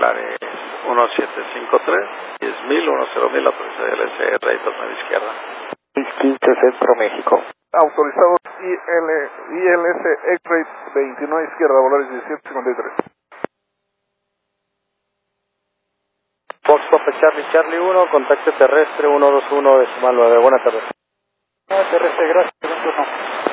Volaris 1753, 10.000, 10.000, autorizado ILS, rate 9 izquierda. 15 Centro México. Autorizado ILS X-Ray 29 izquierda, Volaris 1753. Foxtrot Charlie 1, contacto terrestre 121 decimal 9. Buenas tardes. Terrestre, gracias.